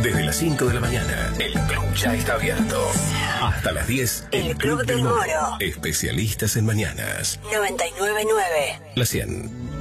Desde las 5 de la mañana, el club ya está abierto. Hasta las 10, el Club del Moro. Especialistas en mañanas. 99.9. La 100.